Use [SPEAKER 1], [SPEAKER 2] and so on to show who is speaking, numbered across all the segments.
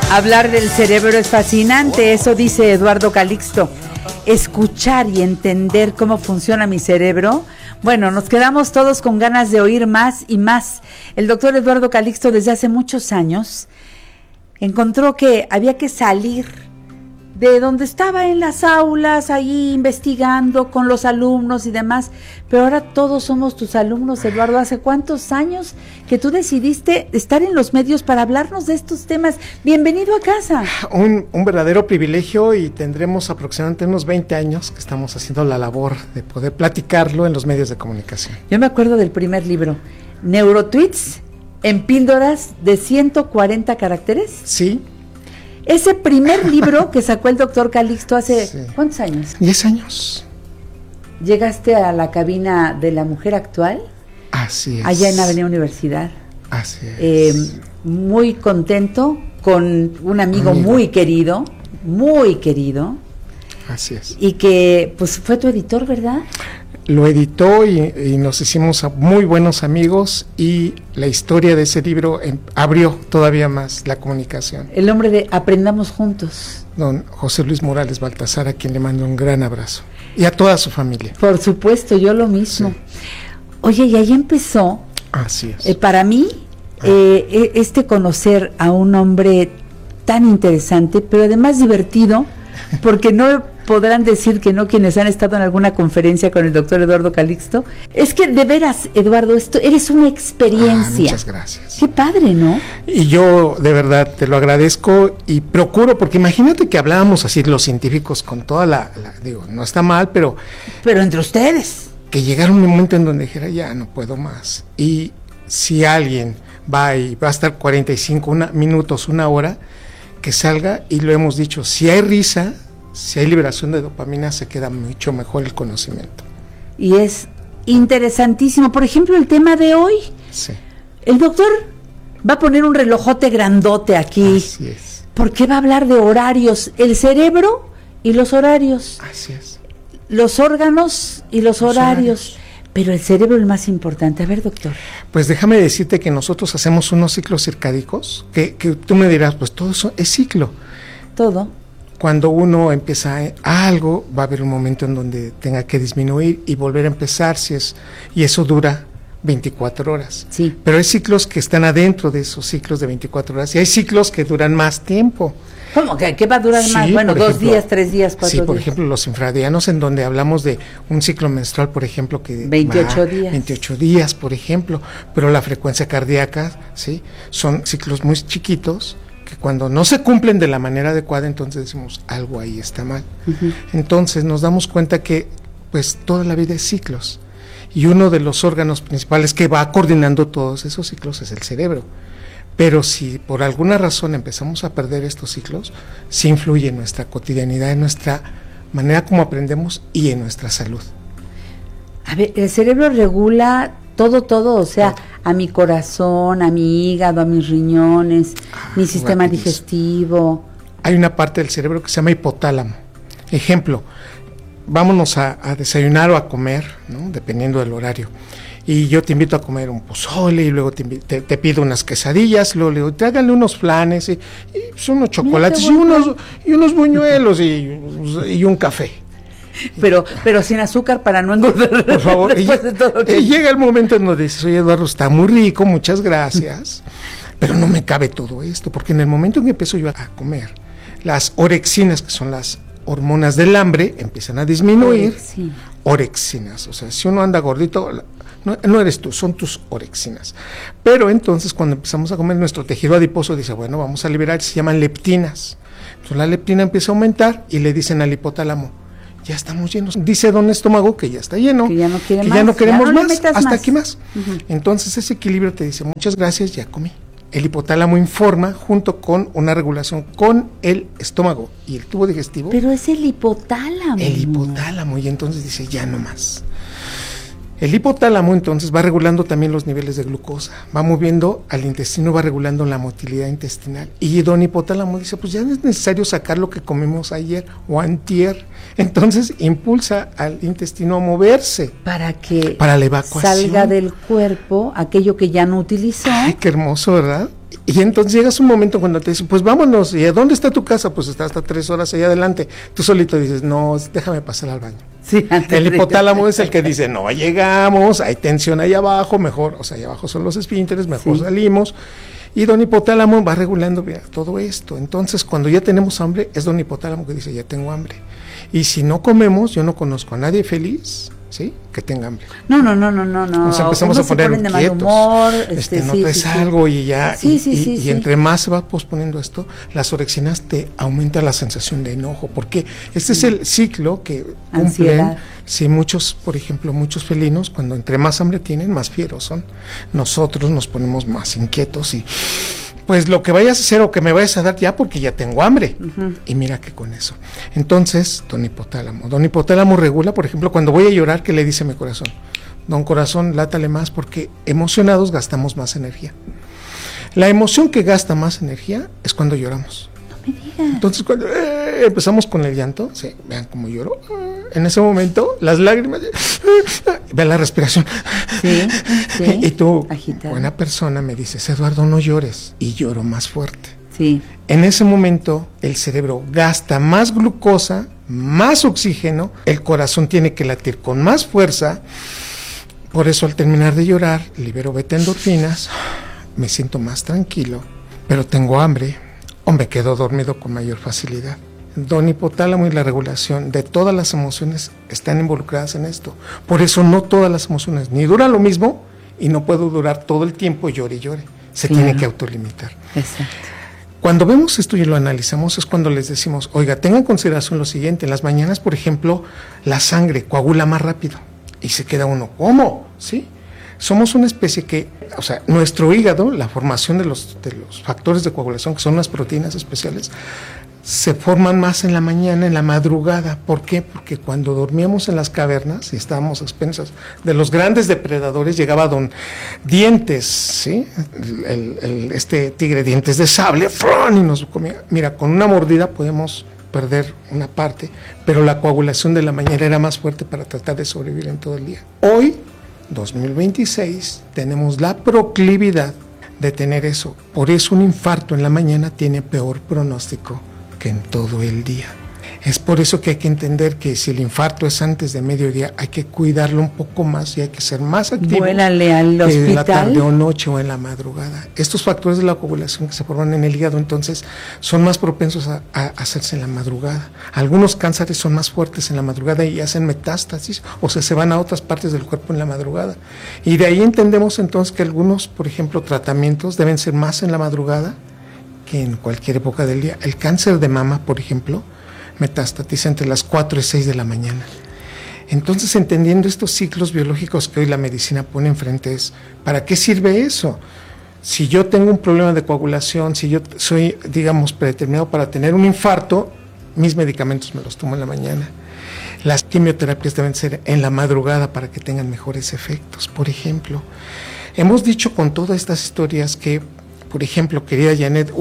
[SPEAKER 1] Hablar del cerebro es fascinante, eso dice Eduardo Calixto. Escuchar y entender cómo funciona mi cerebro. Bueno, nos quedamos todos con ganas de oír más y más. El doctor Eduardo Calixto desde hace muchos años encontró que había que salir de donde estaba en las aulas, ahí investigando con los alumnos y demás, pero ahora todos somos tus alumnos, Eduardo. ¿Hace cuántos años que tú decidiste estar en los medios para hablarnos de estos temas? Bienvenido a casa.
[SPEAKER 2] Un verdadero privilegio, y tendremos aproximadamente unos 20 años que estamos haciendo la labor de poder platicarlo en los medios de comunicación.
[SPEAKER 1] Yo me acuerdo del primer libro, Neurotweets, en píldoras de 140 caracteres.
[SPEAKER 2] Sí.
[SPEAKER 1] Ese primer libro que sacó el doctor Calixto hace, sí, ¿cuántos años?
[SPEAKER 2] 10 años.
[SPEAKER 1] ¿Llegaste a la cabina de La Mujer Actual?
[SPEAKER 2] Así es.
[SPEAKER 1] Allá en Avenida Universidad.
[SPEAKER 2] Así es.
[SPEAKER 1] Muy contento, con un amigo muy querido.
[SPEAKER 2] Así es.
[SPEAKER 1] Y que, pues, fue tu editor, ¿verdad?
[SPEAKER 2] Lo editó y nos hicimos muy buenos amigos, y la historia de ese libro abrió todavía más la comunicación.
[SPEAKER 1] El hombre de Aprendamos Juntos.
[SPEAKER 2] Don José Luis Morales Baltasar, a quien le mando un gran abrazo. Y a toda su familia.
[SPEAKER 1] Por supuesto, yo lo mismo. Sí. Oye, y ahí empezó.
[SPEAKER 2] Así es.
[SPEAKER 1] Para mí, conocer a un hombre tan interesante, pero además divertido, porque no podrán decir que no quienes han estado en alguna conferencia con el doctor Eduardo Calixto. Es que de veras, Eduardo, esto eres una experiencia.
[SPEAKER 2] Muchas gracias.
[SPEAKER 1] Qué padre, ¿no?
[SPEAKER 2] Y yo de verdad te lo agradezco, y procuro, porque imagínate que hablábamos así los científicos con toda digo, no está mal, pero
[SPEAKER 1] entre ustedes.
[SPEAKER 2] Que llegara un momento en donde dijera, ya no puedo más. Y si alguien va y va a estar 45 minutos, una hora, que salga, y lo hemos dicho, si hay risa, si hay liberación de dopamina, se queda mucho mejor el conocimiento.
[SPEAKER 1] Y es interesantísimo. Por ejemplo, el tema de hoy.
[SPEAKER 2] Sí.
[SPEAKER 1] El doctor va a poner un relojote grandote aquí.
[SPEAKER 2] Así es.
[SPEAKER 1] Porque va a hablar de horarios, el cerebro y los horarios.
[SPEAKER 2] Así es.
[SPEAKER 1] Los órganos y los horarios. Pero el cerebro es el más importante. A ver, doctor.
[SPEAKER 2] Pues déjame decirte que nosotros hacemos unos ciclos circádicos, que tú me dirás, pues todo eso es ciclo.
[SPEAKER 1] Todo.
[SPEAKER 2] Cuando uno empieza algo, va a haber un momento en donde tenga que disminuir y volver a empezar, y eso dura 24 horas.
[SPEAKER 1] Sí.
[SPEAKER 2] Pero hay ciclos que están adentro de esos ciclos de 24 horas, y hay ciclos que duran más tiempo.
[SPEAKER 1] ¿Cómo? ¿Qué va a durar más? Bueno, 2 días, 3 días, 4 días.
[SPEAKER 2] Sí, por ejemplo, los infradianos, en donde hablamos de un ciclo menstrual, por ejemplo, que
[SPEAKER 1] 28 días.
[SPEAKER 2] 28 días, por ejemplo, pero la frecuencia cardíaca, ¿sí? Son ciclos muy chiquitos, que cuando no se cumplen de la manera adecuada, entonces decimos, algo ahí está mal. Uh-huh. Entonces nos damos cuenta que pues toda la vida es ciclos, y uno de los órganos principales que va coordinando todos esos ciclos es el cerebro. Pero si por alguna razón empezamos a perder estos ciclos, sí influye en nuestra cotidianidad, en nuestra manera como aprendemos y en nuestra salud.
[SPEAKER 1] A ver, el cerebro regula todo, o sea, a mi corazón, a mi hígado, a mis riñones, mi sistema digestivo.
[SPEAKER 2] Hay una parte del cerebro que se llama hipotálamo. Ejemplo, vámonos a desayunar o a comer, ¿no? Dependiendo del horario. Y yo te invito a comer un pozole, y luego te pido unas quesadillas, y luego le digo, tráiganle unos flanes, y unos chocolates, y unos buñuelos, y un café.
[SPEAKER 1] Pero sin azúcar, para no engordar.
[SPEAKER 2] Por favor. Llega el momento en donde dices, oye, Eduardo, está muy rico, muchas gracias, pero no me cabe todo esto, porque en el momento en que empiezo yo a comer, las orexinas, que son las hormonas del hambre, empiezan a disminuir. Orexinas, o sea, si uno anda gordito, no eres tú, son tus orexinas. Pero entonces, cuando empezamos a comer, nuestro tejido adiposo dice, bueno, vamos a liberar, se llaman leptinas. Entonces la leptina empieza a aumentar, y le dicen al hipotálamo, ya estamos llenos. Dice don estómago que ya está lleno,
[SPEAKER 1] que ya no quiere
[SPEAKER 2] que
[SPEAKER 1] más,
[SPEAKER 2] ya no queremos más, hasta
[SPEAKER 1] más.
[SPEAKER 2] Aquí más.
[SPEAKER 1] Uh-huh.
[SPEAKER 2] Entonces ese equilibrio te dice, muchas gracias, ya comí. El hipotálamo informa, junto con una regulación con el estómago y el tubo digestivo.
[SPEAKER 1] Pero es el hipotálamo.
[SPEAKER 2] El hipotálamo, y entonces dice, ya no más. El hipotálamo entonces va regulando también los niveles de glucosa, va moviendo al intestino, va regulando la motilidad intestinal, y don hipotálamo dice, pues ya no es necesario sacar lo que comimos ayer o antier, entonces impulsa al intestino a moverse.
[SPEAKER 1] Para que
[SPEAKER 2] la evacuación
[SPEAKER 1] salga del cuerpo aquello que ya no utilizó.
[SPEAKER 2] Ay, qué hermoso, ¿verdad? Y entonces llegas un momento cuando te dicen, pues vámonos, ¿y a dónde está tu casa? Pues está hasta 3 horas allá adelante. Tú solito dices, no, déjame pasar al baño.
[SPEAKER 1] Sí,
[SPEAKER 2] el hipotálamo es el que dice, no llegamos, hay tensión ahí abajo, mejor, o sea, ahí abajo son los esfínteres, mejor salimos. Y don hipotálamo va regulando todo esto. Entonces, cuando ya tenemos hambre, es don hipotálamo que dice, ya tengo hambre. Y si no comemos, yo no conozco a nadie feliz, ¿sí?, que tenga hambre.
[SPEAKER 1] No.
[SPEAKER 2] Nos empezamos a poner
[SPEAKER 1] de mal humor,
[SPEAKER 2] notas algo y ya, y entre más se va posponiendo esto, las orexinas te aumenta la sensación de enojo, porque este es el ciclo que cumplen, muchos, por ejemplo, muchos felinos, cuando entre más hambre tienen, más fieros son. Nosotros nos ponemos más inquietos y pues lo que vayas a hacer o que me vayas a dar ya porque ya tengo hambre. Y mira que con eso. Entonces, don hipotálamo regula, por ejemplo, cuando voy a llorar, ¿qué le dice mi corazón? Don corazón, látale más, porque emocionados gastamos más energía. La emoción que gasta más energía es cuando lloramos.
[SPEAKER 1] No me digas.
[SPEAKER 2] Entonces, cuando empezamos con el llanto, sí, vean cómo lloro. En ese momento, las lágrimas, vean la respiración.
[SPEAKER 1] Sí.
[SPEAKER 2] Y tú,
[SPEAKER 1] agitado.
[SPEAKER 2] Buena persona, me dices, Eduardo, no llores. Y lloro más fuerte.
[SPEAKER 1] Sí.
[SPEAKER 2] En ese momento, el cerebro gasta más glucosa, más oxígeno, el corazón tiene que latir con más fuerza. Por eso, al terminar de llorar, libero beta-endorfinas, me siento más tranquilo, pero tengo hambre o me quedo dormido con mayor facilidad. Don hipotálamo y la regulación de todas las emociones están involucradas en esto. Por eso no todas las emociones ni duran lo mismo y no puedo durar todo el tiempo llore y llore. Se tiene que autolimitar.
[SPEAKER 1] Exacto.
[SPEAKER 2] Cuando vemos esto y lo analizamos es cuando les decimos, oiga, tengan en consideración lo siguiente, en las mañanas, por ejemplo, la sangre coagula más rápido y se queda uno, ¿cómo? ¿Sí? Somos una especie que, o sea, nuestro hígado, la formación de los factores de coagulación, que son las proteínas especiales, se forman más en la mañana, en la madrugada. ¿Por qué? Porque cuando dormíamos en las cavernas y estábamos a expensas de los grandes depredadores, llegaba don Dientes, ¿sí? Este tigre Dientes de Sable, ¡fron! Y nos comía. Mira, con una mordida podemos perder una parte, pero la coagulación de la mañana era más fuerte para tratar de sobrevivir en todo el día. Hoy, 2026, tenemos la proclividad de tener eso. Por eso un infarto en la mañana tiene peor pronóstico que en todo el día. Es por eso que hay que entender que si el infarto es antes de mediodía, hay que cuidarlo un poco más y hay que ser más activos.
[SPEAKER 1] Vuélale al hospital.
[SPEAKER 2] En la tarde o noche o en la madrugada. Estos factores de la coagulación que se forman en el hígado, entonces, son más propensos a hacerse en la madrugada. Algunos cánceres son más fuertes en la madrugada y hacen metástasis, o sea, se van a otras partes del cuerpo en la madrugada. Y de ahí entendemos entonces que algunos, por ejemplo, tratamientos deben ser más en la madrugada que en cualquier época del día. El cáncer de mama, por ejemplo, metastatiza entre las 4 y 6 de la mañana. Entonces, entendiendo estos ciclos biológicos que hoy la medicina pone enfrente, ¿para qué sirve eso? Si yo tengo un problema de coagulación, si yo soy, digamos, predeterminado para tener un infarto, mis medicamentos me los tomo en la mañana. Las quimioterapias deben ser en la madrugada para que tengan mejores efectos. Por ejemplo, hemos dicho con todas estas historias que, por ejemplo, querida Janet,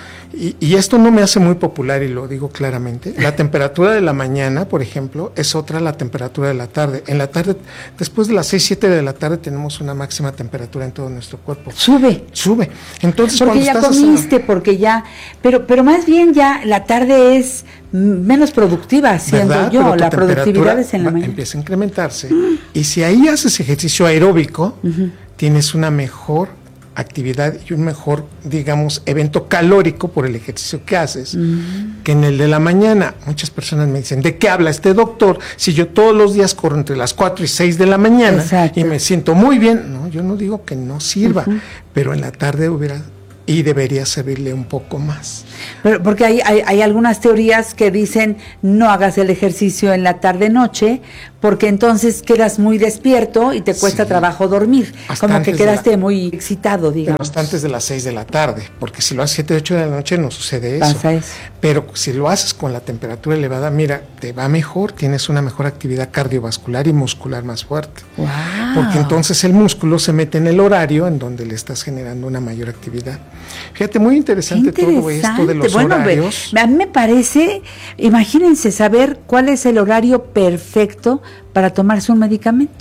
[SPEAKER 2] y esto no me hace muy popular y lo digo claramente, la temperatura de la mañana, por ejemplo, es otra la temperatura de la tarde. En la tarde, después de las 6, 7 de la tarde, tenemos una máxima temperatura en todo nuestro cuerpo.
[SPEAKER 1] Sube.
[SPEAKER 2] Entonces,
[SPEAKER 1] porque ya comiste, porque ya, pero más bien ya la tarde es menos productiva, siendo
[SPEAKER 2] ¿verdad?
[SPEAKER 1] yo, la productividad es en la mañana.
[SPEAKER 2] Empieza a incrementarse. Y si ahí haces ejercicio aeróbico, tienes una mejor actividad y un mejor, digamos, evento calórico por el ejercicio que haces, que en el de la mañana. Muchas personas me dicen, ¿de qué habla este doctor? Si yo todos los días corro entre las 4 y 6 de la mañana. Exacto. Y me siento muy bien. No, yo no digo que no sirva, pero en la tarde debería servirle un poco más.
[SPEAKER 1] Pero porque hay algunas teorías que dicen no hagas el ejercicio en la tarde-noche, porque entonces quedas muy despierto y te cuesta trabajo dormir. Hasta como que quedaste muy excitado, digamos.
[SPEAKER 2] Pero hasta antes de las 6 de la tarde, porque si lo haces 7, 8 de la noche no sucede eso.
[SPEAKER 1] Pasa eso.
[SPEAKER 2] Pero si lo haces con la temperatura elevada, mira, te va mejor, tienes una mejor actividad cardiovascular y muscular más fuerte.
[SPEAKER 1] Wow.
[SPEAKER 2] Porque entonces el músculo se mete en el horario en donde le estás generando una mayor actividad. Fíjate, muy interesante todo esto de los horarios.
[SPEAKER 1] A mí me parece, imagínense saber cuál es el horario perfecto para tomarse un medicamento.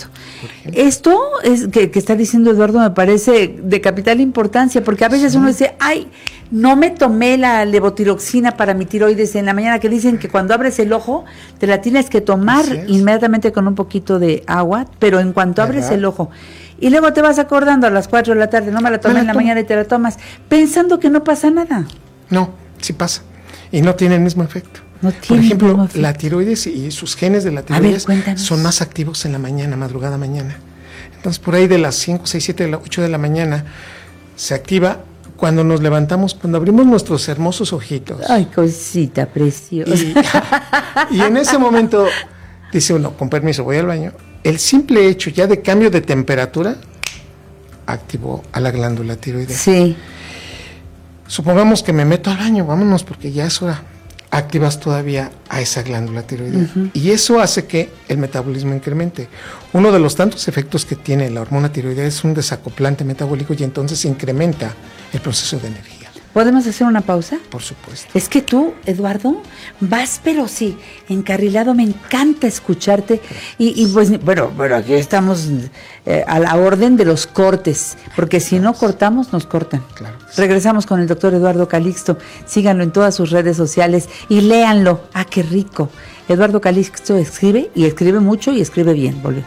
[SPEAKER 1] Esto es que está diciendo Eduardo me parece de capital importancia, porque a veces uno dice, ay, no me tomé la levotiroxina para mi tiroides en la mañana, que dicen que cuando abres el ojo te la tienes que tomar inmediatamente con un poquito de agua, pero en cuanto abres el ojo. Y luego te vas acordando a las 4 de la tarde, no me la tomé en la mañana y te la tomas, pensando que no pasa nada.
[SPEAKER 2] No, sí pasa. Y no tiene el mismo efecto. Por ejemplo, la tiroides y sus genes de la tiroides son más activos en la mañana, madrugada mañana. Entonces, por ahí de las 5, 6, 7, 8 de la mañana se activa cuando nos levantamos, cuando abrimos nuestros hermosos ojitos.
[SPEAKER 1] Ay, cosita preciosa.
[SPEAKER 2] Y en ese momento dice uno, con permiso, voy al baño. El simple hecho ya de cambio de temperatura activó a la glándula tiroidea.
[SPEAKER 1] Sí.
[SPEAKER 2] Supongamos que me meto al baño, vámonos porque ya es hora. Activas todavía a esa glándula tiroidea. Y eso hace que el metabolismo incremente. Uno de los tantos efectos que tiene la hormona tiroidea es un desacoplante metabólico y entonces incrementa el proceso de energía.
[SPEAKER 1] ¿Podemos hacer una pausa?
[SPEAKER 2] Por supuesto.
[SPEAKER 1] Es que tú, Eduardo, vas, pero sí, encarrilado, me encanta escucharte. Y pues, bueno, aquí estamos a la orden de los cortes, porque si no cortamos, nos cortan.
[SPEAKER 2] Claro.
[SPEAKER 1] Regresamos con el doctor Eduardo Calixto. Síganlo en todas sus redes sociales y léanlo. ¡Ah, qué rico! Eduardo Calixto escribe, y escribe mucho, y escribe bien. Volvemos.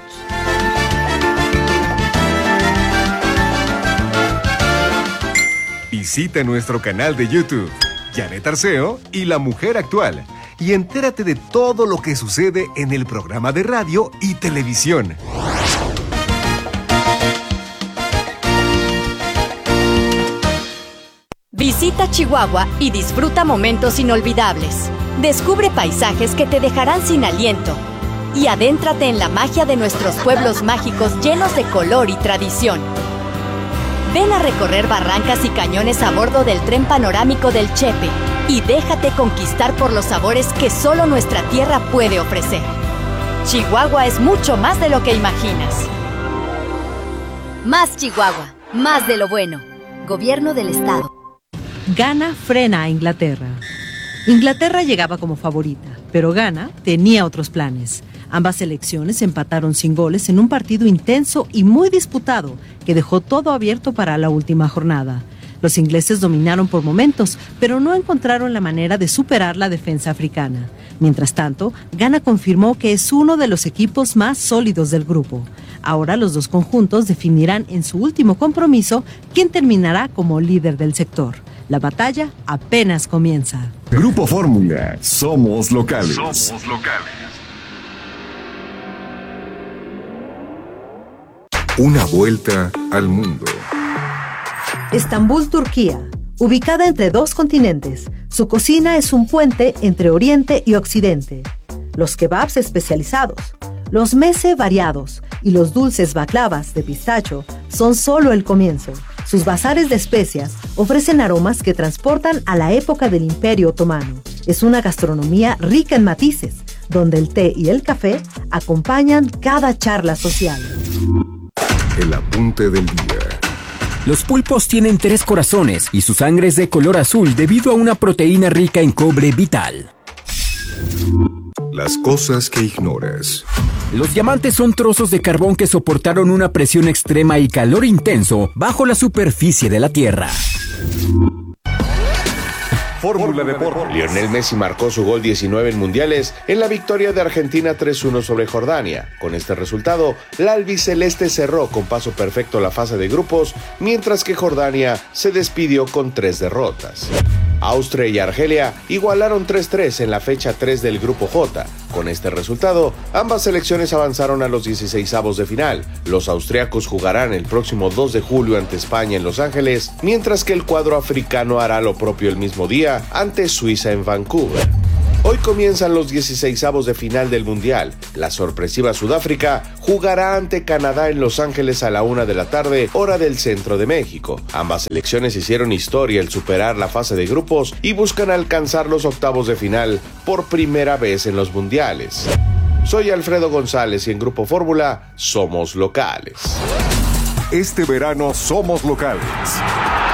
[SPEAKER 3] Visita nuestro canal de YouTube, Janet Arceo y La Mujer Actual, y entérate de todo lo que sucede en el programa de radio y televisión.
[SPEAKER 4] Visita Chihuahua y disfruta momentos inolvidables. Descubre paisajes que te dejarán sin aliento y adéntrate en la magia de nuestros pueblos mágicos llenos de color y tradición. Ven a recorrer barrancas y cañones a bordo del tren panorámico del Chepe y déjate conquistar por los sabores que solo nuestra tierra puede ofrecer. Chihuahua es mucho más de lo que imaginas.
[SPEAKER 5] Más Chihuahua, más de lo bueno. Gobierno del Estado.
[SPEAKER 6] Ghana frena a Inglaterra. Inglaterra llegaba como favorita, pero Ghana tenía otros planes. Ambas selecciones empataron sin goles en un partido intenso y muy disputado que dejó todo abierto para la última jornada. Los ingleses dominaron por momentos, pero no encontraron la manera de superar la defensa africana. Mientras tanto, Ghana confirmó que es uno de los equipos más sólidos del grupo. Ahora los dos conjuntos definirán en su último compromiso quién terminará como líder del sector. La batalla apenas comienza.
[SPEAKER 3] Grupo Fórmula, somos locales. Somos locales. Una vuelta al mundo.
[SPEAKER 6] Estambul, Turquía. Ubicada entre dos continentes, su cocina es un puente entre Oriente y Occidente. Los kebabs especializados, los meze variados y los dulces baklavas de pistacho son solo el comienzo. Sus bazares de especias ofrecen aromas que transportan a la época del Imperio Otomano. Es una gastronomía rica en matices, donde el té y el café acompañan cada charla social.
[SPEAKER 3] El apunte del día.
[SPEAKER 7] Los pulpos tienen 3 corazones y su sangre es de color azul debido a una proteína rica en cobre vital.
[SPEAKER 3] Las cosas que ignoras.
[SPEAKER 7] Los diamantes son trozos de carbón que soportaron una presión extrema y calor intenso bajo la superficie de la Tierra.
[SPEAKER 3] Fórmula Deportes.
[SPEAKER 8] Lionel Messi marcó su gol 19 en mundiales en la victoria de Argentina 3-1 sobre Jordania. Con este resultado, la albiceleste cerró con paso perfecto la fase de grupos, mientras que Jordania se despidió con 3 derrotas. Austria y Argelia igualaron 3-3 en la fecha 3 del Grupo J. Con este resultado, ambas selecciones avanzaron a los 16avos de final. Los austriacos jugarán el próximo 2 de julio ante España en Los Ángeles, mientras que el cuadro africano hará lo propio el mismo día ante Suiza en Vancouver. Hoy comienzan los 16avos de final del Mundial. La sorpresiva Sudáfrica jugará ante Canadá en Los Ángeles a la 1 de la tarde, hora del centro de México. Ambas selecciones hicieron historia al superar la fase de grupos y buscan alcanzar los octavos de final por primera vez en los mundiales. Soy Alfredo González y en Grupo Fórmula somos locales.
[SPEAKER 3] Este verano somos locales.